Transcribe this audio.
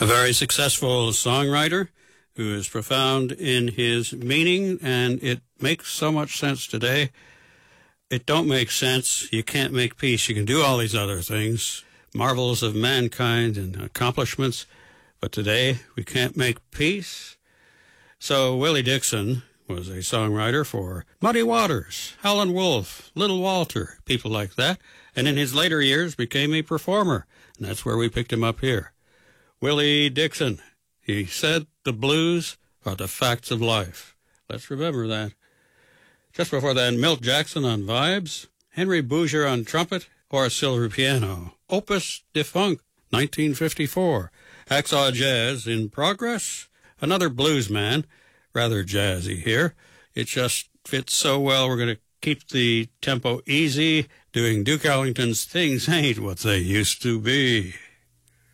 A very successful songwriter who is profound in his meaning, and it makes so much sense today. It don't make sense. You can't make peace. You can do all these other things, marvels of mankind and accomplishments, but today we can't make peace. So Willie Dixon was a songwriter for Muddy Waters, Howlin' Wolf, Little Walter, people like that, and in his later years became a performer, and that's where we picked him up here. Willie Dixon, he said the blues are the facts of life. Let's remember that. Just before that, Milt Jackson on vibes, Henry Bouger on trumpet, Horace Silver piano, Opus Defunct, 1954. Hacksaw Jazz in progress, another blues man, rather jazzy here. It just fits so well. We're going to keep the tempo easy, doing Duke Ellington's Things Ain't What They Used to Be.